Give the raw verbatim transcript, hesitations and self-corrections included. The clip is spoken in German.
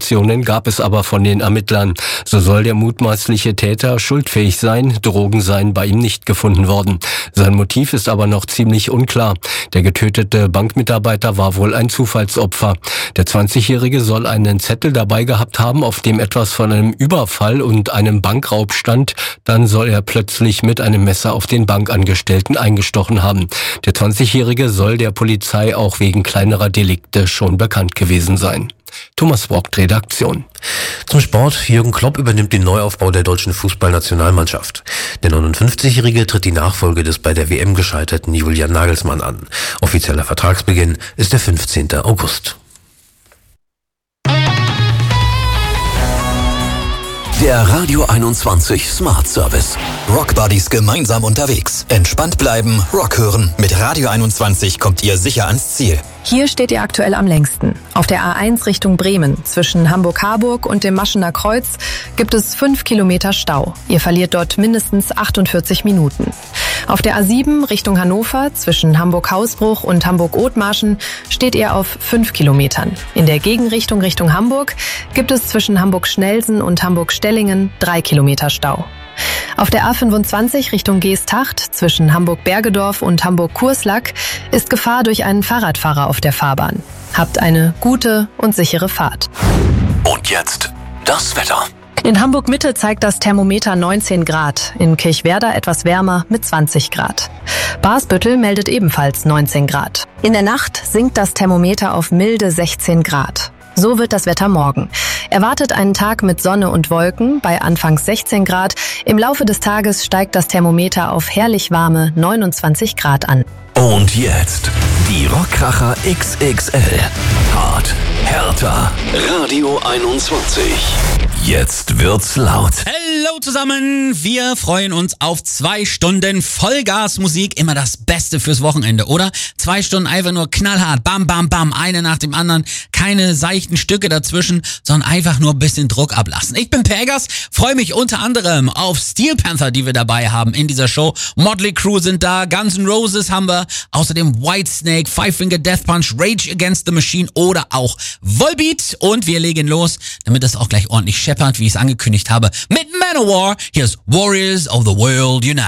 Informationen gab es aber von den Ermittlern. So soll der mutmaßliche Täter schuldfähig sein, Drogen seien bei ihm nicht gefunden worden. Sein Motiv ist aber noch ziemlich unklar. Der getötete Bankmitarbeiter war wohl ein Zufallsopfer. Der zwanzigjährige soll einen Zettel dabei gehabt haben, auf dem etwas von einem Überfall und einem Bankraub stand. Dann soll er plötzlich mit einem Messer auf den Bankangestellten eingestochen haben. Der zwanzigjährige soll der Polizei auch wegen kleinerer Delikte schon bekannt gewesen sein. Thomas Vogt, Redaktion. Zum Sport. Jürgen Klopp übernimmt den Neuaufbau der deutschen Fußballnationalmannschaft. Der neunundfünfzigjährige tritt die Nachfolge des bei der W M gescheiterten Julian Nagelsmann an. Offizieller Vertragsbeginn ist der fünfzehnten August. Der Radio einundzwanzig Smart Service. Rock Buddies gemeinsam unterwegs. Entspannt bleiben, Rock hören. Mit Radio einundzwanzig kommt ihr sicher ans Ziel. Hier steht ihr aktuell am längsten. Auf der A eins Richtung Bremen, zwischen Hamburg-Harburg und dem Maschener Kreuz, gibt es fünf Kilometer Stau. Ihr verliert dort mindestens achtundvierzig Minuten. Auf der A sieben Richtung Hannover, zwischen Hamburg-Hausbruch und Hamburg-Othmarschen, steht ihr auf fünf Kilometern. In der Gegenrichtung Richtung Hamburg gibt es zwischen Hamburg-Schnelsen und Hamburg-Stellingen drei Kilometer Stau. Auf der A fünfundzwanzig Richtung Geesthacht zwischen Hamburg-Bergedorf und Hamburg-Kurslack ist Gefahr durch einen Fahrradfahrer auf der Fahrbahn. Habt eine gute und sichere Fahrt. Und jetzt das Wetter. In Hamburg-Mitte zeigt das Thermometer neunzehn Grad, in Kirchwerder etwas wärmer mit zwanzig Grad. Barsbüttel meldet ebenfalls neunzehn Grad. In der Nacht sinkt das Thermometer auf milde sechzehn Grad. So wird das Wetter morgen. Erwartet einen Tag mit Sonne und Wolken bei anfangs sechzehn Grad. Im Laufe des Tages steigt das Thermometer auf herrlich warme neunundzwanzig Grad an. Und jetzt die Rockkracher X X L. Hart, härter. Radio einundzwanzig. Jetzt wird's laut. Hallo zusammen, wir freuen uns auf zwei Stunden Vollgasmusik, immer das Beste fürs Wochenende, oder? Zwei Stunden einfach nur knallhart, bam, bam, bam, eine nach dem anderen, keine seichten Stücke dazwischen, sondern einfach nur ein bisschen Druck ablassen. Ich bin Pegas, freue mich unter anderem auf Steel Panther, die wir dabei haben in dieser Show. Motley Crue sind da, Guns N' Roses haben wir, außerdem Whitesnake, Five Finger Death Punch, Rage Against the Machine oder auch Volbeat. Und wir legen los, damit das auch gleich ordentlich scheppert, wie ich es angekündigt habe, mit Manowar. Hier ist Warriors of the World Unite.